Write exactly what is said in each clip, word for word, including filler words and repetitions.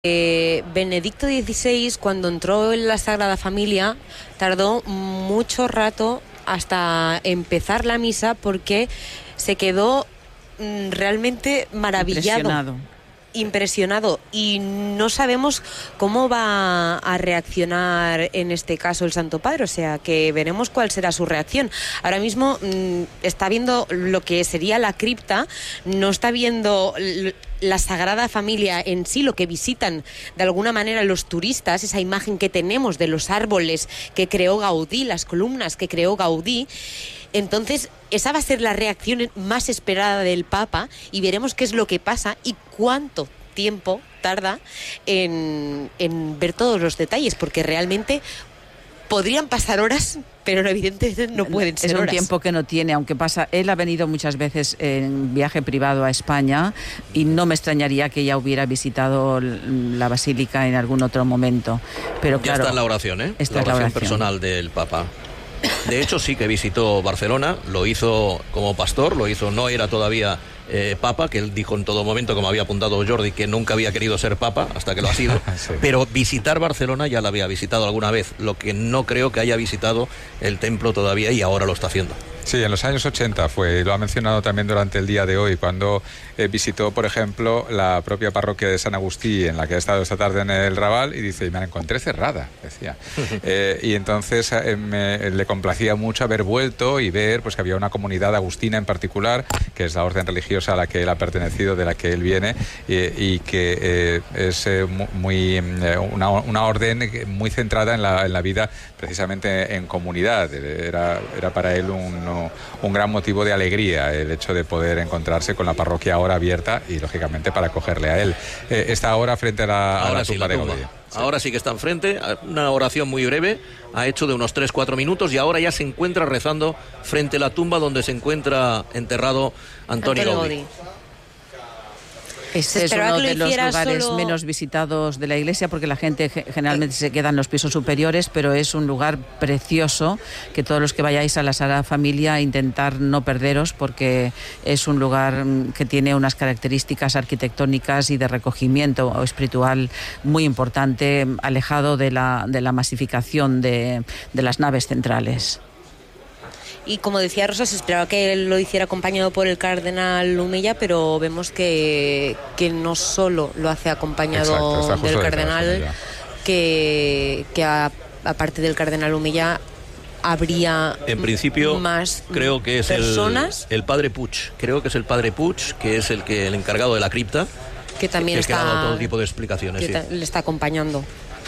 Eh, Benedicto dieciséis, cuando entró en la Sagrada Familia, tardó mucho rato hasta empezar la misa porque se quedó mm, realmente maravillado. Impresionado. Impresionado y no sabemos cómo va a reaccionar en este caso el Santo Padre, o sea que veremos cuál será su reacción. Ahora mismo mmm, está viendo lo que sería la cripta, no está viendo la Sagrada Familia en sí, lo que visitan de alguna manera los turistas, esa imagen que tenemos de los árboles que creó Gaudí, las columnas que creó Gaudí. Entonces, esa va a ser la reacción más esperada del Papa y veremos qué es lo que pasa y cuánto tiempo tarda en, en ver todos los detalles, porque realmente podrían pasar horas, pero evidentemente no pueden ser horas. Es un horas. tiempo que no tiene, aunque pasa. Él ha venido muchas veces en viaje privado a España y no me extrañaría que ya hubiera visitado la Basílica en algún otro momento. Pero ya claro, está en la oración, ¿eh? Esta la oración, es la oración personal del Papa. De hecho, sí que visitó Barcelona, lo hizo como pastor, lo hizo, no era todavía eh, Papa, que él dijo en todo momento, como había apuntado Jordi, que nunca había querido ser Papa, hasta que lo ha sido, sí. Pero visitar Barcelona ya lo había visitado alguna vez, lo que no creo que haya visitado el templo todavía y ahora lo está haciendo. Sí, en los años ochenta fue, lo ha mencionado también durante el día de hoy, cuando eh, visitó, por ejemplo, la propia parroquia de San Agustí, en la que ha estado esta tarde en el Raval, y dice, y me la encontré cerrada, decía. eh, y entonces eh, me, le complacía mucho haber vuelto y ver pues que había una comunidad agustina en particular, que es la orden religiosa a la que él ha pertenecido, de la que él viene, eh, y que eh, es eh, muy eh, una, una orden muy centrada en la, en la vida precisamente en comunidad. Era, era para él un un gran motivo de alegría el hecho de poder encontrarse con la parroquia ahora abierta y lógicamente para acogerle a él. Eh, está ahora frente a la, ahora a la sí, tumba la de tumba. Gaudí. Sí. Ahora sí que está enfrente, una oración muy breve, ha hecho de unos tres cuatro minutos y ahora ya se encuentra rezando frente a la tumba donde se encuentra enterrado Antonio, Antonio Gaudí. Gaudí. Este es uno de los lugares solo... menos visitados de la iglesia porque la gente generalmente se queda en los pisos superiores, pero es un lugar precioso que todos los que vayáis a la Sagrada Familia intentar no perderos porque es un lugar que tiene unas características arquitectónicas y de recogimiento espiritual muy importante, alejado de la, de la masificación de, de las naves centrales. Y como decía Rosa, se esperaba que él lo hiciera acompañado por el cardenal Omeya, pero vemos que, que no solo lo hace acompañado Exacto, del cardenal, que, que a, aparte del cardenal Omeya habría en principio más creo que es personas. El, el padre Puig, creo que es el padre Puig, que es el que el encargado de la cripta, que también que, está, que ha dado todo tipo de explicaciones. Que sí. le está acompañando.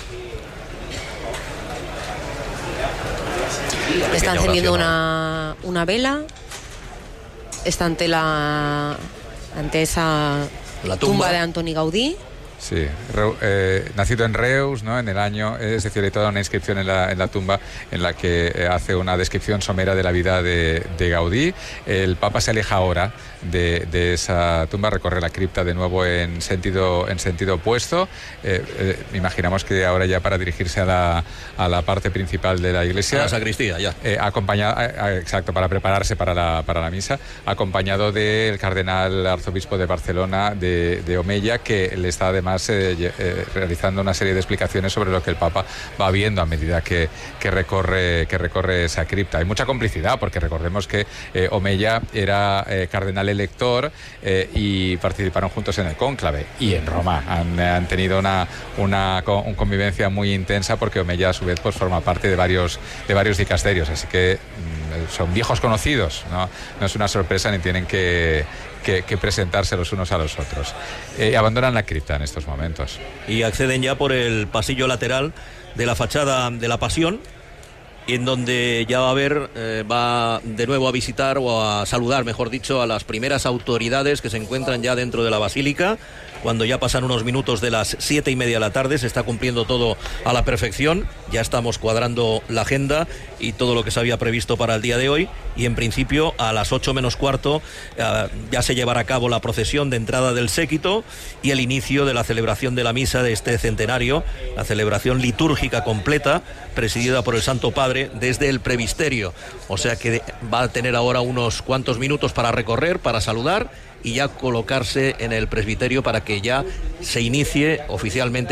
Está encendiendo una, una vela, está ante la ante esa la tumba. tumba de Antoni Gaudí. Sí, eh, nacido en Reus, ¿no? En el año, es decir, hay toda una inscripción en la, en la tumba en la que hace una descripción somera de la vida de, de Gaudí. El Papa se aleja ahora de, de esa tumba, recorre la cripta de nuevo en sentido, en sentido opuesto. Eh, eh, imaginamos que ahora ya para dirigirse a la, a la parte principal de la iglesia. A la sacristía, ya. Eh, acompañado, eh, exacto, para prepararse para la, para la misa, acompañado del cardenal arzobispo de Barcelona, de, de Omeya, que le está además Eh, eh, realizando una serie de explicaciones sobre lo que el Papa va viendo a medida que, que, recorre, que recorre esa cripta. Hay mucha complicidad porque recordemos que eh, Omeya era eh, cardenal elector eh, y participaron juntos en el cónclave y en Roma han, han tenido una, una, una convivencia muy intensa porque Omeya a su vez pues, forma parte de varios, de varios dicasterios, así que mm, son viejos conocidos, ¿no? No es una sorpresa ni tienen que Que, que presentarse los unos a los otros. Eh, abandonan la cripta en estos momentos. Y acceden ya por el pasillo lateral de la fachada de la Pasión, en donde ya va a ver, eh, va de nuevo a visitar o a saludar, mejor dicho, a las primeras autoridades que se encuentran ya dentro de la Basílica. Cuando ya pasan unos minutos de las siete y media de la tarde, se está cumpliendo todo a la perfección, ya estamos cuadrando la agenda y todo lo que se había previsto para el día de hoy, y en principio a las ocho menos cuarto eh, ya se llevará a cabo la procesión de entrada del séquito y el inicio de la celebración de la misa de este centenario, la celebración litúrgica completa, presidida por el Santo Padre desde el previsterio, o sea que va a tener ahora unos cuantos minutos para recorrer, para saludar y ya colocarse en el presbiterio para que ya se inicie oficialmente